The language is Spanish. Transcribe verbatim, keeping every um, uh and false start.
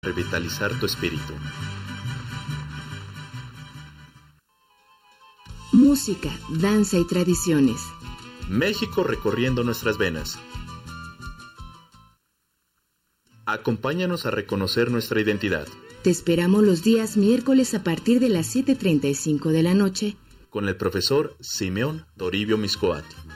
Revitalizar tu espíritu. Música, danza y tradiciones. México recorriendo nuestras venas. Acompáñanos a reconocer nuestra identidad. Te esperamos los días miércoles a partir de las siete treinta y cinco de la noche con el profesor Simeón Toribio Miscoati.